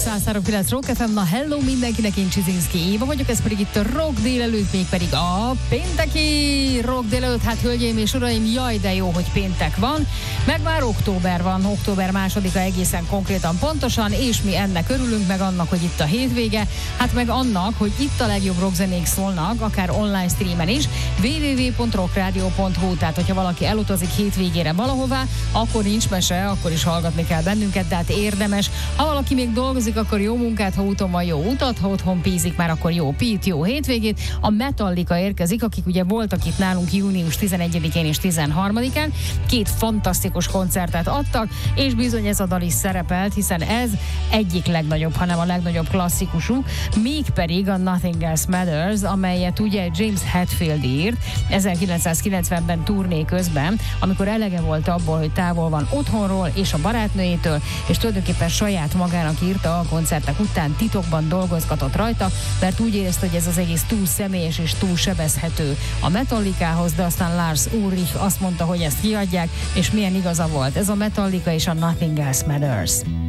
103.9 Rock FM, na hello mindenkinek, én Csizinszki Éva vagyok, ez pedig itt a Rock délelőtt, mégpedig a pénteki Rock délelőtt. Hát hölgyeim és uraim, jaj de jó, hogy péntek van, meg már október van, október 2-a egészen konkrétan pontosan, és mi ennek örülünk, meg annak, hogy itt a hétvége, hát meg annak, hogy itt a legjobb rockzenék szólnak, akár online streamen is, www.rockradio.hu, tehát hogyha valaki elutazik hétvégére valahová, akkor nincs mese, akkor is hallgatni kell bennünket, de hát érdemes. Ha valaki még dolgozik, akkor jó munkát, ha úton van, jó utat, ha otthon pízik már, akkor jó pít, jó hétvégét. A Metallica érkezik, akik ugye voltak itt nálunk június 11-én és 13-án, két fantasztikus koncertet adtak, és bizony ez a dal is szerepelt, hiszen ez egyik legnagyobb, hanem a legnagyobb klasszikusuk, mégpedig a Nothing Else Matters, amelyet ugye James Hetfield írt 1990-ben turné közben, amikor elege volt abból, hogy távol van otthonról és a barátnőjétől, és tulajdonképpen saját magának írta a koncertek után, titokban dolgozgatott rajta, mert úgy érezte, hogy ez az egész túl személyes és túl sebezhető a Metallicához, de aztán Lars Ulrich azt mondta, hogy ezt kiadják, és milyen igaza volt. Ez a Metallica és a Nothing Else Matters.